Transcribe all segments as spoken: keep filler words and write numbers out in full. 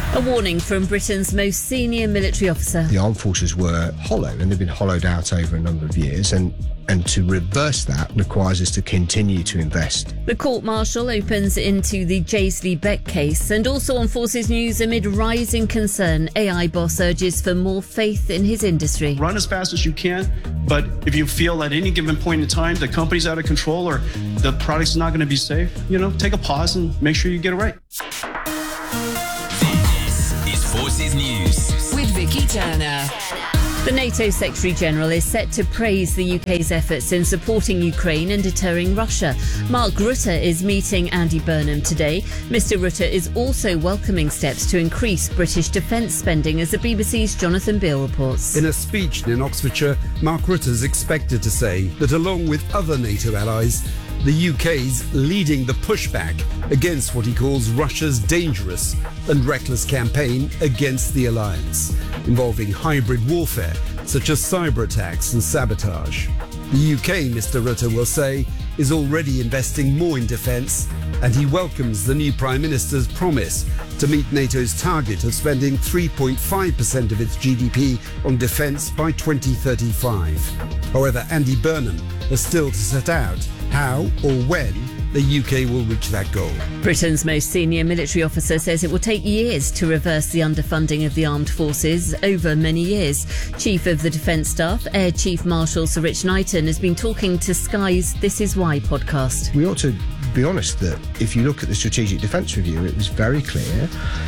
A warning from Britain's most senior military officer. The armed forces were hollow, and they've been hollowed out over a number of years, and, and to reverse that requires us to continue to invest. The court-martial opens into the Jaisley Beck case, and also on Forces News, amid rising concern, A I boss urges for more faith in his industry. Run as fast as you can, but if you feel at any given point in time the company's out of control or the product's not going to be safe, you know, take a pause and make sure you get it right. Forces News with Vicky Turner. The NATO Secretary-General is set to praise the U K's efforts in supporting Ukraine and deterring Russia. Mark Rutte is meeting Andy Burnham today. Mister Rutte is also welcoming steps to increase British defence spending, as the B B C's Jonathan Beale reports. In a speech in Oxfordshire, Mark Rutte is expected to say that along with other NATO allies, the U K's leading the pushback against what he calls Russia's dangerous and reckless campaign against the alliance, involving hybrid warfare such as cyber attacks and sabotage. The U K, Mister Rutte will say, is already investing more in defence, and he welcomes the new Prime Minister's promise to meet NATO's target of spending three point five percent of its G D P on defence by twenty thirty-five. However, Andy Burnham has still to set out how or when the U K will reach that goal. Britain's most senior military officer says it will take years to reverse the underfunding of the armed forces over many years. Chief of the Defence Staff, Air Chief Marshal Sir Rich Knighton, has been talking to Sky's This Is Why podcast. We ought to be honest that if you look at the Strategic Defence Review, it was very clear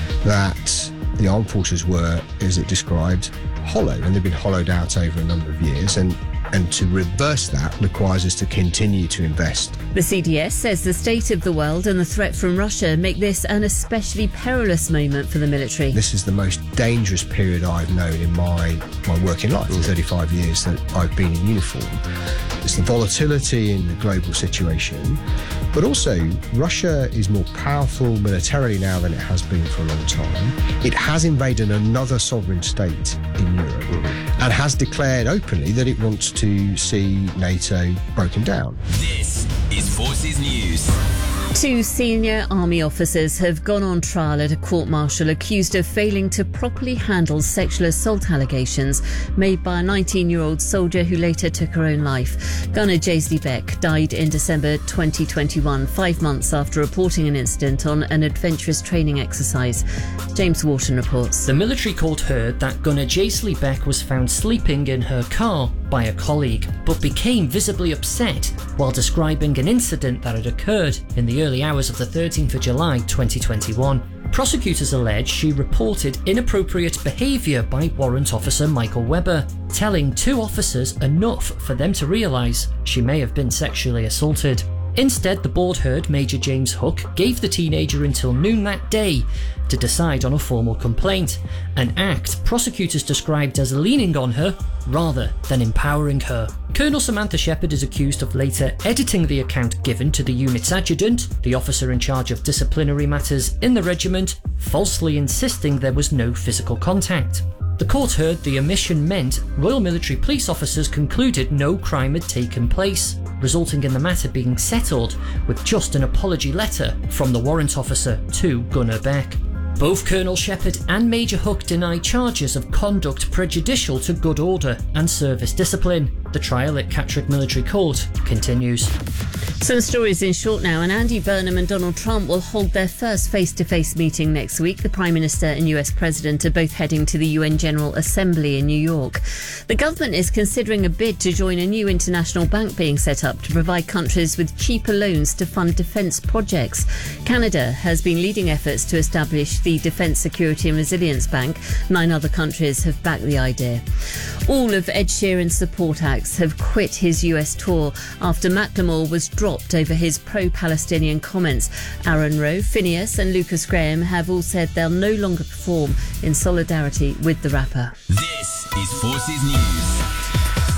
that the armed forces were, as it described, hollow, and they've been hollowed out over a number of years, and And to reverse that requires us to continue to invest. The C D S says the state of the world and the threat from Russia make this an especially perilous moment for the military. This is the most dangerous period I've known in my, my working life, the thirty-five years that I've been in uniform. It's the volatility in the global situation, but also Russia is more powerful militarily now than it has been for a long time. It has invaded another sovereign state in Europe and has declared openly that it wants to see NATO broken down. This is Forces News. Two senior army officers have gone on trial at a court-martial accused of failing to properly handle sexual assault allegations made by a nineteen-year-old soldier who later took her own life. Gunner Jaisley Beck died in December twenty twenty-one, five months after reporting an incident on an adventurous training exercise. James Wharton reports. The military court heard that Gunner Jaisley Beck was found sleeping in her car by a colleague, but became visibly upset while describing an incident that had occurred in the early hours of the thirteenth of July twenty twenty-one. Prosecutors allege she reported inappropriate behaviour by Warrant Officer Michael Webber, telling two officers enough for them to realise she may have been sexually assaulted. Instead, the board heard Major James Hook gave the teenager until noon that day to decide on a formal complaint, an act prosecutors described as leaning on her rather than empowering her. Colonel Samantha Shepherd is accused of later editing the account given to the unit's adjutant, the officer in charge of disciplinary matters in the regiment, falsely insisting there was no physical contact. The court heard the omission meant Royal Military Police officers concluded no crime had taken place, resulting in the matter being settled with just an apology letter from the warrant officer to Gunner Beck. Both Colonel Shepherd and Major Hook deny charges of conduct prejudicial to good order and service discipline. The trial at Catterick Military Court continues. Some stories in short now, and Andy Burnham and Donald Trump will hold their first face-to-face meeting next week. The Prime Minister and U S President are both heading to the U N General Assembly in New York. The government is considering a bid to join a new international bank being set up to provide countries with cheaper loans to fund defence projects. Canada has been leading efforts to establish the Defence Security and Resilience Bank. Nine other countries have backed the idea. All of Ed Sheeran's support acts have quit his U S tour after Macklemore was dropped over his pro-Palestinian comments. Aaron Rowe, Phineas and Lucas Graham have all said they'll no longer perform in solidarity with the rapper. This is Forces News.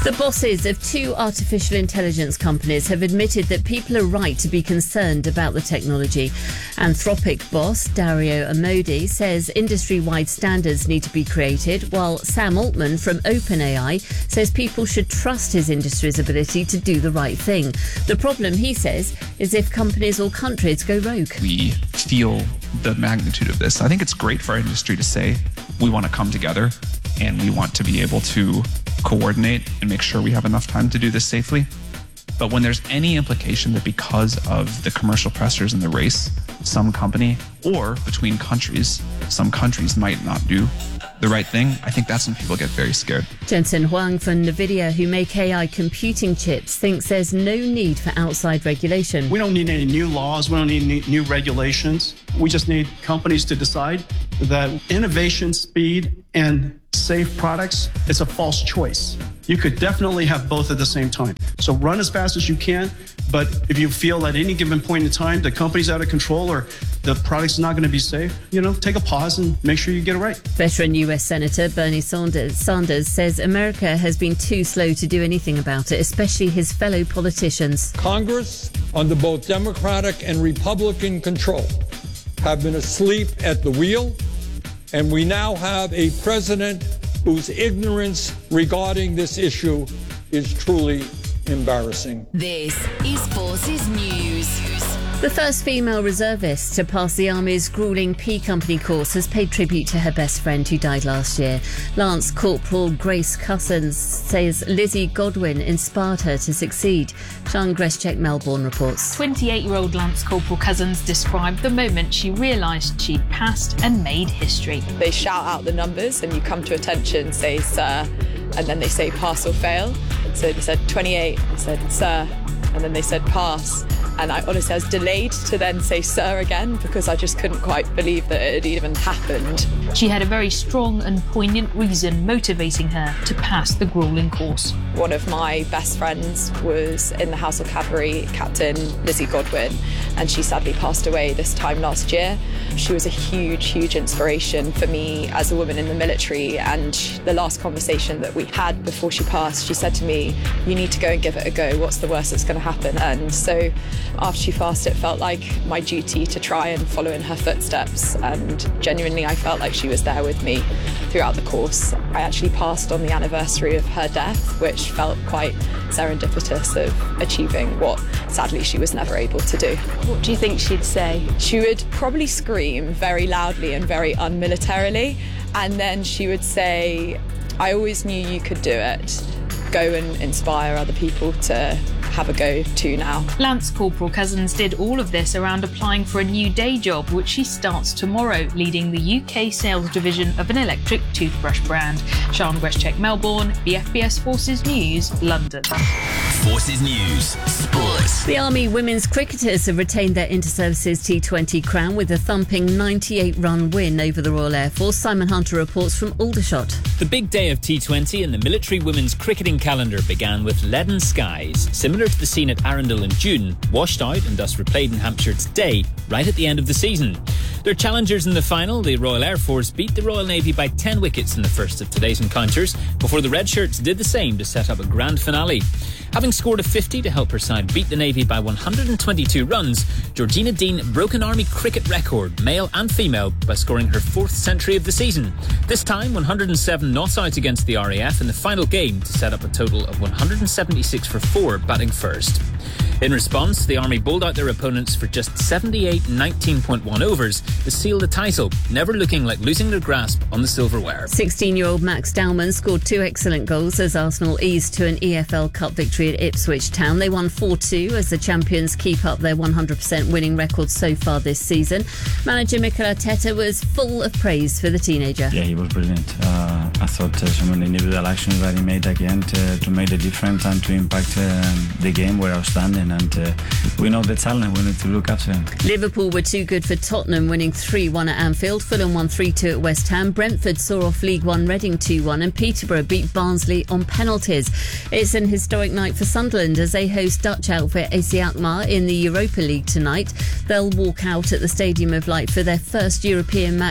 The bosses of two artificial intelligence companies have admitted that people are right to be concerned about the technology. Anthropic boss Dario Amodei says industry-wide standards need to be created, while Sam Altman from OpenAI says people should trust his industry's ability to do the right thing. The problem, he says, is if companies or countries go rogue. We feel the magnitude of this. I think it's great for our industry to say we want to come together and we want to be able to coordinate and make sure we have enough time to do this safely. But when there's any implication that because of the commercial pressures in the race, some company or between countries, some countries might not do the right thing, I think that's when people get very scared. Jensen Huang from NVIDIA, who make A I computing chips, thinks there's no need for outside regulation. We don't need any new laws. We don't need any new regulations. We just need companies to decide that innovation, speed, and safe products, it's a false choice. You could definitely have both at the same time. So run as fast as you can, but if you feel at any given point in time the company's out of control or the product's not going to be safe, you know, take a pause and make sure you get it right. Veteran U S Senator Bernie Sanders, Sanders says America has been too slow to do anything about it, especially his fellow politicians. Congress, under both Democratic and Republican control, have been asleep at the wheel, and we now have a president whose ignorance regarding this issue is truly embarrassing. This is Forces News. The first female reservist to pass the Army's gruelling P Company course has paid tribute to her best friend who died last year. Lance Corporal Grace Cousins says Lizzie Godwin inspired her to succeed. Sean Greschek, Melbourne reports. twenty-eight-year-old Lance Corporal Cousins described the moment she realised she'd passed and made history. They shout out the numbers and you come to attention, say sir, and then they say pass or fail. So they said twenty-eight, I said sir, and then they said pass. And I honestly I was delayed to then say sir again because I just couldn't quite believe that it had even happened. She had a very strong and poignant reason motivating her to pass the gruelling course. One of my best friends was in the Household Cavalry, Captain Lizzie Godwin, and she sadly passed away this time last year. She was a huge, huge inspiration for me as a woman in the military, and the last conversation that we had before she passed, she said to me, you need to go and give it a go. What's the worst that's going to happen? And so after she passed, it felt like my duty to try and follow in her footsteps, and genuinely I felt like she was there with me throughout the course. I actually passed on the anniversary of her death, which felt quite serendipitous of achieving what sadly she was never able to do. What do you think she'd say? She would probably scream very loudly and very unmilitarily, and then she would say, I always knew you could do it. Go and inspire other people to have a go too now. Lance Corporal Cousins did all of this around applying for a new day job, which she starts tomorrow, leading the U K sales division of an electric toothbrush brand. Sean Greschek, Melbourne, B F B S Forces News, London. Forces News, Sports. The Army women's cricketers have retained their Inter-Services T twenty crown with a thumping ninety-eight run win over the Royal Air Force. Simon Hunter reports from Aldershot. The big day of T twenty in the military women's cricketing calendar began with leaden skies, similar to the scene at Arundel in June, washed out and thus replayed in Hampshire today, right at the end of the season. Their challengers in the final, the Royal Air Force, beat the Royal Navy by ten wickets in the first of today's encounters, before the Red Shirts did the same to set up a grand finale. Having scored a fifty to help her side beat the Navy by one hundred twenty-two runs, Georgina Dean broke an Army cricket record, male and female, by scoring her fourth century of the season. This time, one hundred seven not out against the R A F in the final game to set up a total of one hundred seventy-six for four, batting first. In response, the Army bowled out their opponents for just seventy-eight nineteen point one overs to seal the title, never looking like losing their grasp on the silverware. sixteen-year-old Max Dowman scored two excellent goals as Arsenal eased to an E F L Cup victory at Ipswich Town. They won four two as the champions keep up their one hundred percent winning record so far this season. Manager Mikel Arteta was full of praise for the teenager. Yeah, he was brilliant. Uh, I thought uh, some of the individual actions that he made again to, to make the difference and to impact uh, the game were outstanding, and uh, we know the talent, we need to look after him. Liverpool were too good for Tottenham, winning three one at Anfield. Fulham won three two at West Ham. Brentford saw off League One Reading two one, and Peterborough beat Barnsley on penalties. It's an historic night for Sunderland as they host Dutch outfit A C Alkmaar in the Europa League tonight. They'll walk out at the Stadium of Light for their first European match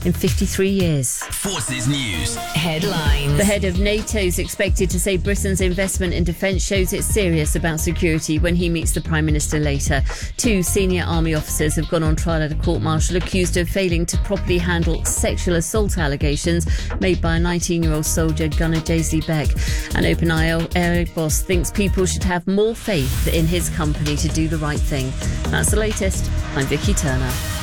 in fifty-three years. Forces News. Headlines. The head of NATO is expected to say Britain's investment in defence shows it's serious about security when he meets the Prime Minister later. Two senior army officers have gone on trial at a court-martial accused of failing to properly handle sexual assault allegations made by a nineteen-year-old soldier, Gunnar Jaisley Beck. An OpenAI boss thinks people should have more faith in his company to do the right thing. That's the latest. I'm Vicky Turner.